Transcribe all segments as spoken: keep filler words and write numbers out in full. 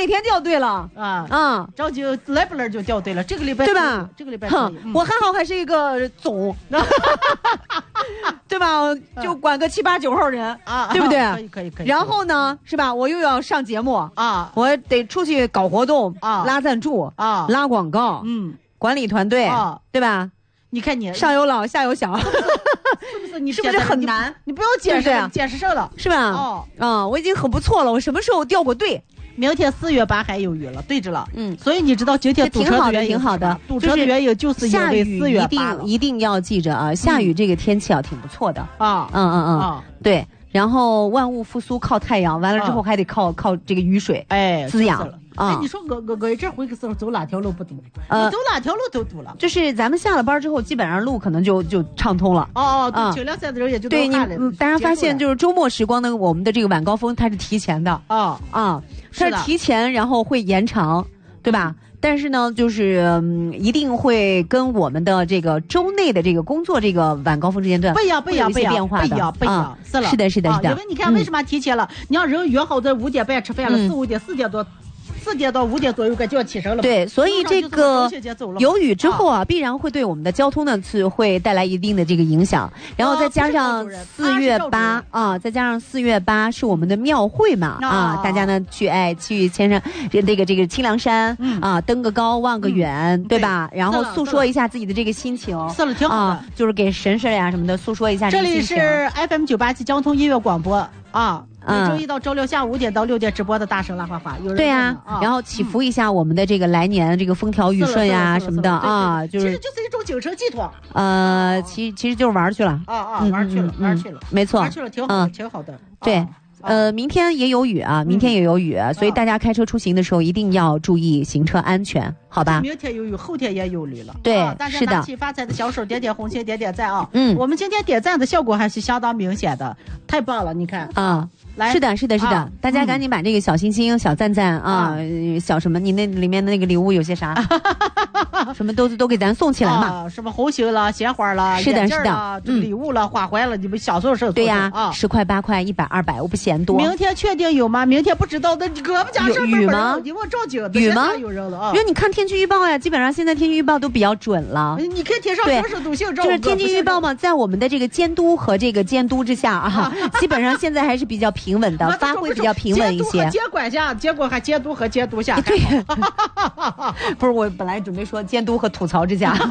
哪天掉队了啊啊， 这就来不来就掉队了。这个礼拜对吧？ 这个礼拜可以， 我还好还是一个总，对吧？就管个七八九号人啊，对不对？ 可以可以可以。 然后呢，是吧？我又要上节目啊，我得出去搞活动啊，拉赞助啊，拉广告，嗯，管理团队啊，对吧？ 你看你上有老下有小， 是不是？你是不是很难？ 你不要解释，解释上了， 是吧？哦，啊，我已经很不错了。我什么时候掉过队？ 明天四月八还有雨了，对着了。嗯，所以你知道今天堵车的原因， 挺好的， 堵车的原因就是因为四月八了。 一定一定要记着啊，下雨这个天气啊，挺不错的啊。嗯嗯嗯，对。然后万物复苏靠太阳，完了之后还得靠靠这个雨水，哎，滋养。 哎，你说我我我这回个时候走哪条路不堵？我走哪条路都堵了。 就是咱们下了班之后，基本上路可能就就畅通了。 哦哦，对，清凉赛的人也就对你，当然发现就是周末时光呢，我们的这个晚高峰它是提前的啊啊，它是提前，然后会延长，对吧？但是呢，就是、嗯、一定会跟我们的这个周内的这个工作这个晚高峰时间段不一样，不一样， 不一样， 不一样，不一样， 是了，是的，是的，是的。 因为你看，为什么提前了？你要人约好在五点半吃饭了，四五点，四点多。四点到五点左右该就要起身了。 对，所以这个有雨之后啊，必然会对我们的交通呢是会带来一定的这个影响。然后再加上四月八啊，再加上四月八是我们的庙会嘛啊，大家呢去哎去千山这个这个清凉山啊，登个高望个远，对吧？然后诉说一下自己的这个心情， 是了，挺好的， 就是给神神呀什么的诉说一下。 这里是 F M 九八七交通音乐广播啊。嗯，周一到周六下午五点到六点直播的大声拉花花，有人对呀、啊，然后祈福一下我们的这个来年这个风调雨顺呀什么的啊，就是其实就是一种精神寄托。 呃，其其实就是玩去了啊啊，玩去了，玩去了， 没错， 玩去了，挺好的，挺好的。 对，呃，明天也有雨啊，明天也有雨，所以大家开车出行的时候一定要注意行车安全，好吧？ 明天有雨，后天也有雨了。 对， 大家拿起发财的小手，点点红心，点点赞啊！嗯，我们今天点赞的效果还是相当明显的，太棒了！你看啊。来，是的，是的，是的，啊、大家赶紧把这个小心心、嗯、小赞赞啊、嗯，小什么，你那里面的那个礼物有些啥，什么都都给咱送起来嘛， 啊、什么红星了、鲜花了、 是的，是的， 嗯、礼物了、花环了，你们享受是？ 对呀， 啊， 十块、八块、一百、二百，我不嫌多。 明天确定有吗？明天不知道的，搁我们家有雨吗？ 你问赵景， 雨吗？ 有人了啊！ 因为你看天气预报呀，基本上现在天气预报都比较准了。 你看天上什么时候都姓赵， 就是天气预报嘛，在我们的这个监督和这个监督之下啊，基本上现在还是比较平稳的，发。会比较平稳一些， 监管下，结果还监督和监督下， 对，不是我本来准备说监督和吐槽之下，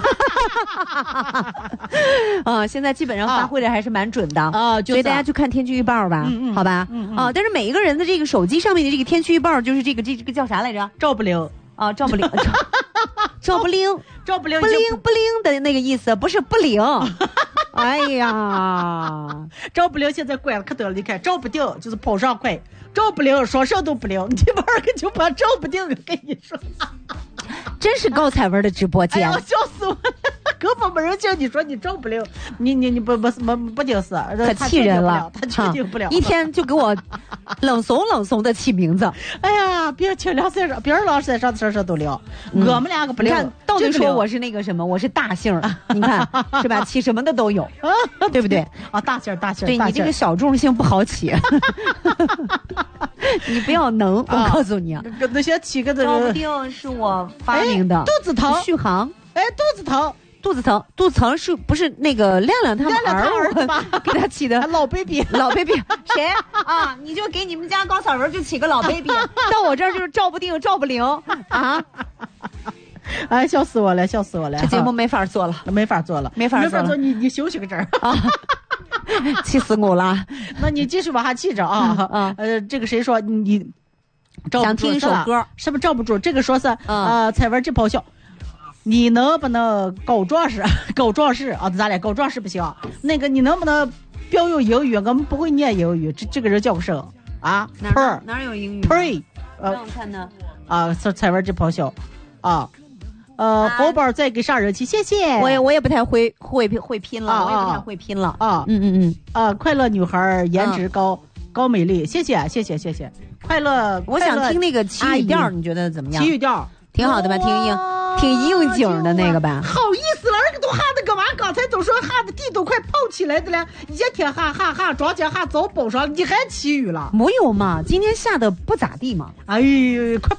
啊，现在基本上发挥的还是蛮准的啊，所以大家去看天气预报吧，好吧，啊，但是每一个人的这个手机上面的这个天气预报，就是这个这这个叫啥来着？ 赵不灵啊，赵不灵，赵不灵， 赵不灵， 不灵不灵的那个意思，不是不灵。哎呀， 赵不灵现在乖了可得了，你看赵不定就是跑上快，赵不灵说什么都不灵，你玩个就把赵不定跟你说， 真是高彩文的直播间， 哎呀，笑死我了！根本没人叫你说你赵不灵，你你你不不不不顶事， 可气人了， 他确定不了， 一天就给我冷怂冷怂的起名字。 哎呀，别清凉山上，别人老山上的事事都灵，嗯、我们两个不灵。 到底说我是那个什么？我是大姓，你看是吧？起什么的都有，对不对？ 啊，大姓大姓， 对你这个小众姓不好起，你不要能，我告诉你啊， 那些起个的， 说不定是我发明的。 肚子疼， 续航， 哎，肚子疼。 肚子疼，肚子疼是不是那个亮亮他们儿子给他起的老 baby 老 baby 谁啊？你就给你们家高彩文就起个老 baby， 到我这儿就是照不定照不灵啊！ 哎，笑死我了，笑死我了！ 这节目没法做了， 没法做了， 没法做了， 没法做，你你休息个阵儿啊！ 气死我了！ 那你继续往下气着啊！啊呃，这个谁说你想听一首歌？ 是不是罩不住？这个说是呃，彩文这咆哮。你能不能搞壮士？搞壮士啊，咱俩搞壮士不行。那个你能不能标用英语？我们不会念英语，这这个人叫个声啊。 哪哪有英语 ？Pray， 呃，让我看呢。 啊，彩文这咆哮啊，呃，红包再给上人气，谢谢。 我也我也不太会会会拼了，我也不太会拼了啊。 嗯嗯嗯啊，快乐女孩颜值高高美丽，谢谢谢谢谢谢。快乐， 我想听那个奇语调，你觉得怎么样？ 奇语调挺好的吧？听应。挺应景的那个吧， 好意思了，那个都哈的干嘛？刚才都说哈的地都快泡起来的了，一天哈哈哈，庄稼哈早包上了，你还起雨了？ 没有嘛，今天下的不咋地嘛。 哎呦，快。